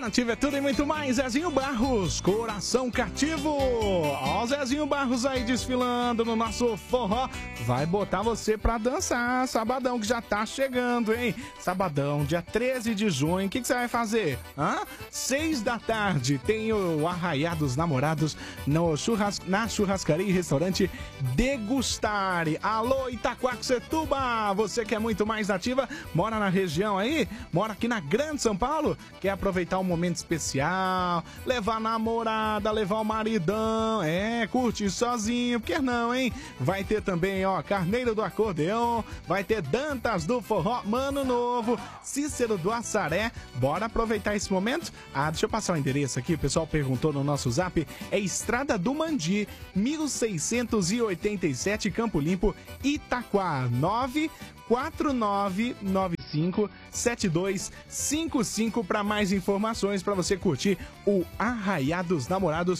Nativa é tudo e muito mais. Zezinho Barros, coração cativo. Ó o Zezinho Barros aí desfilando no nosso forró. Vai botar você pra dançar. Sabadão que já tá chegando, hein? Sabadão, dia 13 de junho. O que você vai fazer? 6 da tarde tem o Arraiá dos Namorados na churrascaria e restaurante Degustare. Alô, Itaquaquecetuba. Você que é muito mais nativa, mora na região aí, mora aqui na Grande São Paulo, quer aproveitar um momento especial, levar a namorada, levar o maridão, curtir sozinho, por que não, hein? Vai ter também, Carneiro do Acordeão, vai ter Dantas do Forró, Mano Novo, Cícero do Assaré. Bora aproveitar esse momento? Deixa eu passar o endereço aqui, o pessoal perguntou no nosso zap, é Estrada do Mandi, 1687, Campo Limpo, Itaquá, 949957255 para mais informações, para você curtir o Arraiá dos Namorados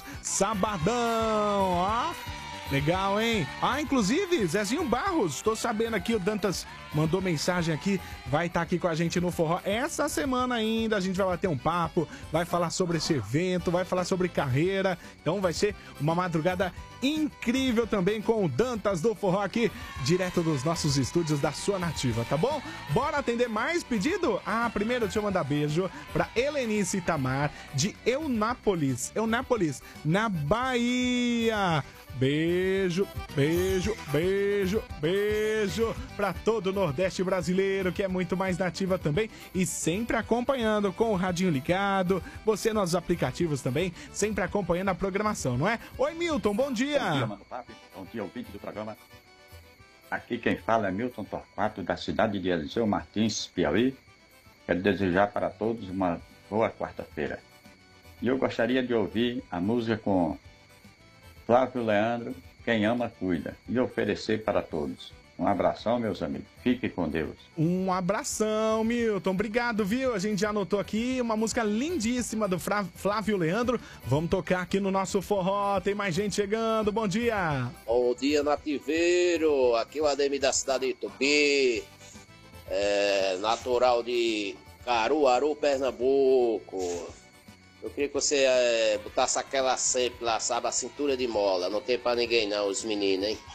sabadão. Legal, hein? Inclusive, Zezinho Barros, tô sabendo aqui, o Dantas mandou mensagem aqui, vai estar aqui com a gente no forró essa semana ainda, a gente vai bater um papo, vai falar sobre esse evento, vai falar sobre carreira, então vai ser uma madrugada incrível também com o Dantas do Forró aqui, direto dos nossos estúdios da Sua Nativa, tá bom? Bora atender mais pedido? Primeiro deixa eu mandar beijo pra Helenice Itamar, de Eunápolis, na Bahia. Beijo, beijo, beijo, beijo pra todo o Nordeste brasileiro, que é muito mais nativa também e sempre acompanhando com o radinho ligado, você nos aplicativos também, sempre acompanhando a programação, não é? Oi, Milton, bom dia! Bom dia, Mano Papi, bom dia, ouvinte do programa. Aqui quem fala é Milton Torquato, da cidade de Eliseu Martins, Piauí. Quero desejar para todos uma boa quarta-feira. E eu gostaria de ouvir a música com Flávio Leandro, Quem Ama Cuida, e oferecer para todos. Um abração, meus amigos. Fique com Deus. Um abração, Milton. Obrigado, viu? A gente já anotou aqui uma música lindíssima do Flávio Leandro. Vamos tocar aqui no nosso forró. Tem mais gente chegando. Bom dia. Bom dia, nativeiro. Aqui é o Ademir da cidade de Tupi. Natural de Caruaru, Pernambuco. Eu queria que você botasse aquela sempre lá, sabe? A cintura de mola. Não tem pra ninguém não, os meninos, hein?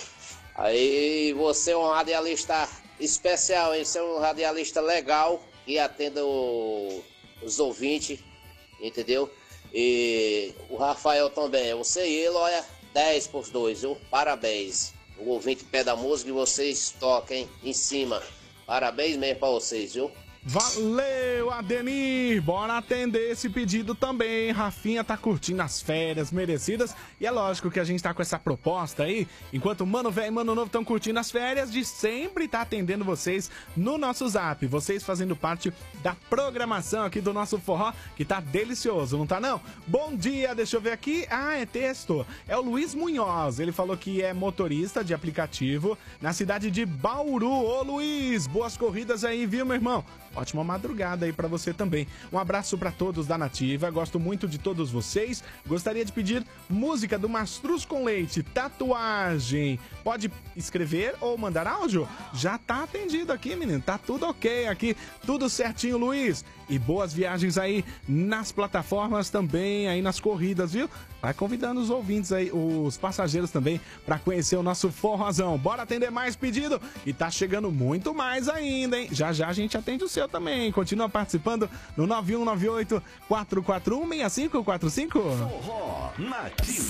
Aí você é um radialista especial, hein? Você é um radialista legal que atenda os ouvintes, entendeu? E o Rafael também. Você e ele, olha, 10 pros dois, viu? Parabéns. O ouvinte pede a música e vocês tocam, hein? Em cima. Parabéns mesmo pra vocês, viu? Valeu, Adenir! Bora atender esse pedido também. Rafinha tá curtindo as férias merecidas. E é lógico que a gente tá com essa proposta aí, enquanto Mano Velho e Mano Novo estão curtindo as férias, de sempre tá atendendo vocês no nosso zap. Vocês fazendo parte da programação aqui do nosso forró, que tá delicioso, não tá não? Bom dia, deixa eu ver aqui. É texto. É o Luiz Munhoz. Ele falou que é motorista de aplicativo na cidade de Bauru. Ô Luiz, boas corridas aí, viu, meu irmão? Ótima madrugada aí pra você também. Um abraço pra todos da Nativa, gosto muito de todos vocês. Gostaria de pedir música do Mastruz com Leite, Tatuagem. Pode escrever ou mandar áudio? Já tá atendido aqui, menino, tá tudo ok aqui, tudo certinho, Luiz. E boas viagens aí nas plataformas também, aí nas corridas, viu? Vai convidando os ouvintes aí, os passageiros também, pra conhecer o nosso forrozão. Bora atender mais pedido? E tá chegando muito mais ainda, hein? Já já a gente atende o seu também. Continua participando no 9198-441-6545. Forró Nativa.